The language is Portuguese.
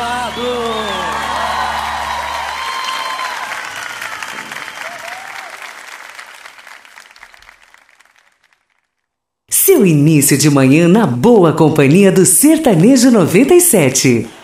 Obrigado! Seu início de manhã na boa companhia do Sertanejo 97.